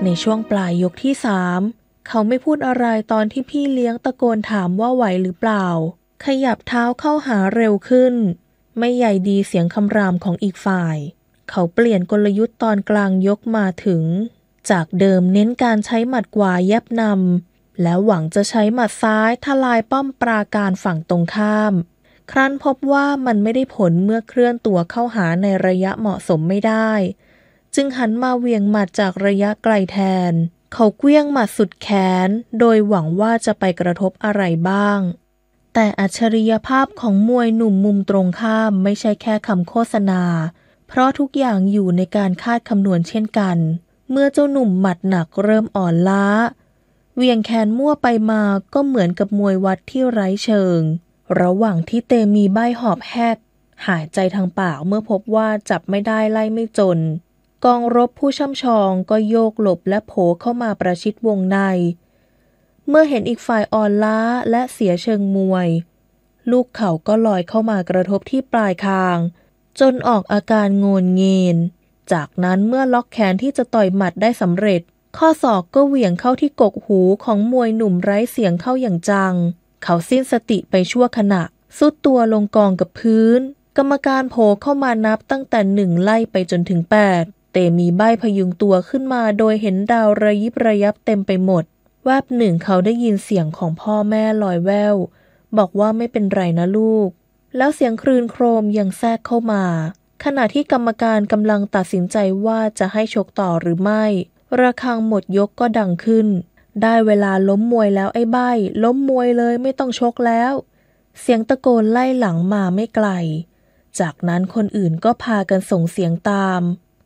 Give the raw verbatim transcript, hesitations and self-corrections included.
ในช่วงปลายยกที่สามเขาไม่พูดอะไรตอนที่พี่เลี้ยงตะโกนถามว่าไหวหรือเปล่าขยับเท้าเข้าหาเร็วขึ้นไม่ใหญ่ดีเสียงคำรามของอีกฝ่ายเขาเปลี่ยนกลยุทธ์ตอนกลางยกมาถึงจากเดิมเน้นการใช้หมัดขวาแยบนำแล้วหวังจะใช้หมัดซ้ายทลายป้อมปราการฝั่งตรงข้ามครั้นพบว่ามันไม่ได้ผลเมื่อเคลื่อนตัวเข้าหาในระยะเหมาะสมไม่ได้จึงหันมาเหวี่ยงหมัดจากระยะไกลแทนเขาเกลี้ยงหมัดสุดแขนโดยหวังว่าจะไปกระทบอะไรบ้างแต่อัจฉริยภาพของมวยหนุ่มมุมตรงข้ามไม่ใช่แค่คำโฆษณาเพราะทุกอย่างอยู่ในการคาดคำนวณเช่นกันเมื่อเจ้าหนุ่มหมัดหนักเริ่มอ่อนล้าเหวี่ยงแขนมั่วไปมาก็เหมือนกับมวยวัดที่ไร้เชิงระหว่างที่เตมีใบ้หอบแฮกหายใจทางปากเมื่อพบว่าจับไม่ได้ไล่ไม่จนกองรบผู้ช่ำชองก็โยกหลบและโผเข้ามาประชิดวงในเมื่อเห็นอีกฝ่ายอ่อนล้าและเสียเชิงมวยลูกเข่าก็ลอยเข้ามากระทบที่ปลายคางจนออกอาการโงนเงีนจากนั้นเมื่อล็อกแขนที่จะต่อยหมัดได้สำเร็จข้อศอกก็เหวี่ยงเข้าที่กกหูของมวยหนุ่มไร้เสียงเข้าอย่างจังเขาสิ้นสติไปชั่วขณะสุดตัวลงกองกับพื้นกรรมการโผเข้ามานับตั้งแต่หนึ่งไล่ไปจนถึงแปดเตมีใบ้พยุงตัวขึ้นมาโดยเห็นดาวระยิบระยับเต็มไปหมดแวบหนึ่งเขาได้ยินเสียงของพ่อแม่ลอยแว่วบอกว่าไม่เป็นไรนะลูกแล้วเสียงครืนโครมยังแทรกเข้ามาขณะที่กรรมการกำลังตัดสินใจว่าจะให้ชกต่อหรือไม่ระฆังหมดยกก็ดังขึ้นได้เวลาล้มมวยแล้วไอ้ใบ้ล้มมวยเลยไม่ต้องชกแล้วเสียงตะโกนไล่หลังมาไม่ไกลจากนั้นคนอื่นก็พากันส่งเสียงตาม